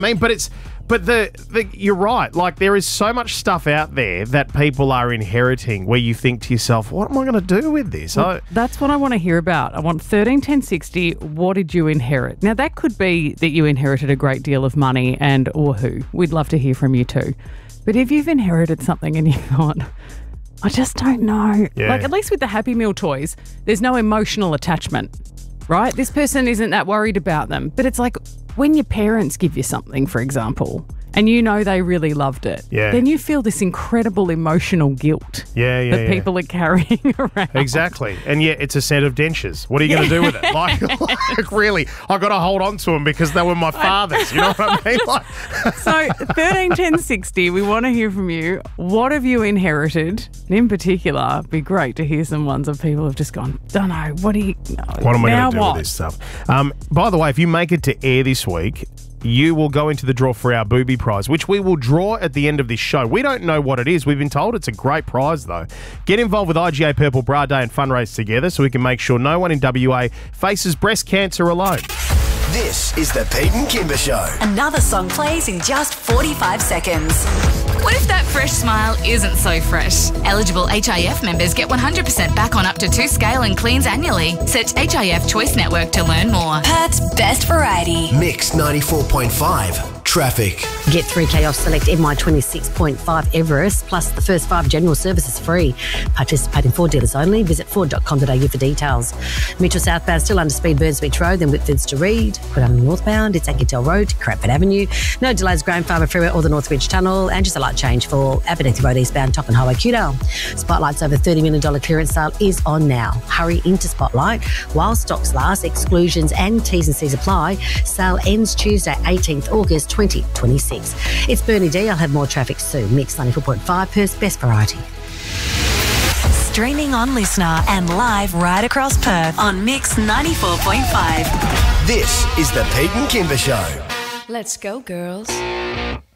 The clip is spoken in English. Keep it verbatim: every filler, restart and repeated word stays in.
I mean, but it's but the, the you're right. Like, there is so much stuff out there that people are inheriting where you think to yourself, what am I going to do with this? Well, I, that's what I want to hear about. I want thirteen ten sixty. What did you inherit? Now, that could be that you inherited a great deal of money and or who. We'd love to hear from you too. But if you've inherited something and you thought, I just don't know. Yeah. Like, at least with the Happy Meal toys, there's no emotional attachment, right? This person isn't that worried about them. But it's like when your parents give you something, for example, and you know they really loved it, Yeah. then you feel this incredible emotional guilt Yeah, yeah, that yeah. people are carrying around. Exactly. And yet it's a set of dentures. What are you going to do with it? Like, like really, I got to hold on to them because they were my father's. You know what I mean? Like, So thirteen ten sixty, we want to hear from you. What have you inherited? And in particular, it'd be great to hear some ones of people who've just gone, don't know, what do you... what am I now going to do what? with this stuff? Um, by the way, if you make it to air this week, you will go into the draw for our Booby Prize, which we will draw at the end of this show. We don't know what it is. We've been told it's a great prize, though. Get involved with I G A Purple Bra Day and fundraise together so we can make sure no one in W A faces breast cancer alone. This is the Pete and Kimber Show. Another song plays in just forty-five seconds. What if that fresh smile isn't so fresh? Eligible H I F members get one hundred percent back on up to two scale and cleans annually. Search H I F Choice Network to learn more. Perth's best variety. Mix ninety-four point five. Traffic. Get three K off select M Y twenty-six point five Everest, plus the first five general services free. Participating Ford dealers only. Visit ford dot com dot a u for details. Metro southbound still under speed Burnsbeach Road, then Whitfords to Reed. Quidam northbound, it's Anketel Road to Cranford Avenue. No delays Graham Farmer Freeway or the Northridge Tunnel, and just a light change for Abernethy Road eastbound Top and Highway Kewdale. Spotlight's over thirty million dollars clearance sale is on now. Hurry into Spotlight while stocks last. Exclusions and T's and C's apply. Sale ends Tuesday, eighteenth August twenty twenty-six. It's Bernie D. I'll have more traffic soon. Mix ninety-four point five, Perth's best variety. Streaming on Listener and live right across Perth on Mix ninety-four point five. This is the Pete and Kimber Show. Let's go, girls.